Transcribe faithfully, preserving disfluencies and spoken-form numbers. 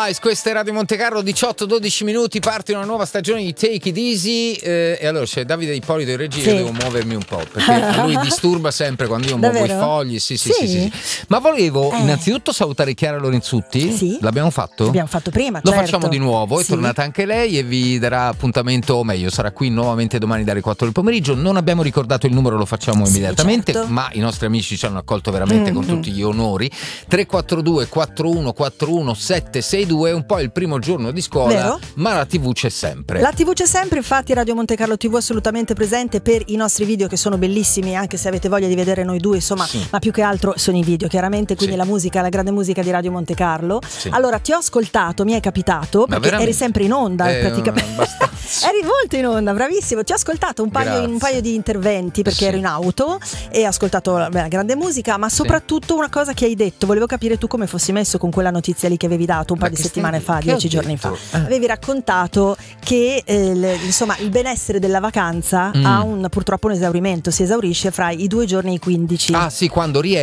Lies, questa è Radio Monte Carlo, diciotto dodici minuti, parte una nuova stagione di Take It Easy eh, e allora c'è Davide Ippolito in regia, sì. Io devo muovermi un po' perché a lui disturba sempre quando io muovo i fogli, sì sì sì, sì, sì. Ma volevo eh. innanzitutto salutare Chiara Lorenzutti, sì. L'abbiamo fatto? L'abbiamo fatto prima, Lo certo. facciamo di nuovo, è sì. tornata anche lei e vi darà appuntamento, o meglio sarà qui nuovamente domani dalle quattro del pomeriggio. Non abbiamo ricordato il numero, lo facciamo sì, immediatamente, certo. Ma i nostri amici ci hanno accolto veramente mm-hmm. con tutti gli onori. Tre quattro due quattro uno quattro uno sette sei due, un po' il primo giorno di scuola, vero? Ma la tivù c'è sempre. La tivù c'è sempre, infatti Radio Monte Carlo tivù assolutamente presente per i nostri video che sono bellissimi, anche se avete voglia di vedere noi due, insomma, sì. Ma più che altro sono i video, chiaramente, quindi sì. La musica, la grande musica di Radio Monte Carlo. Sì. Allora, ti ho ascoltato, mi è capitato, ma perché eri sempre in onda, eh, praticamente. Eri molto in onda, bravissimo. Ti ho ascoltato un paio, un paio di interventi perché sì. Ero in auto e ho ascoltato beh, la grande musica, ma soprattutto sì. Una cosa che hai detto, volevo capire tu come fossi messo con quella notizia lì che avevi dato un paio di settimane fa, dieci giorni fa. Eh. Avevi raccontato che eh, le, insomma il benessere della vacanza mm. ha un purtroppo un esaurimento, si esaurisce fra i due giorni e i quindici. Ah sì, quando rientri